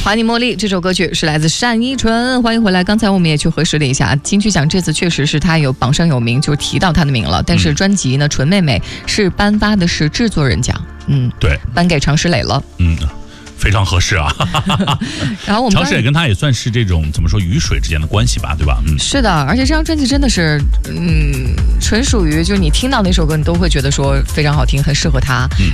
华妮茉莉这首歌曲是来自单依纯，欢迎回来。刚才我们也去核实了一下，金曲奖这次确实是他有榜上有名，就提到他的名了。但是专辑呢，纯妹妹是颁发的是制作人奖， 对， 颁给常石磊了， 非常合适啊。 然后我们常石磊跟他也算是这种怎么说鱼水之间的关系吧，对吧？ 是的，而且这张专辑真的是，纯属于就你听到那首歌，你都会觉得说非常好听，很适合他。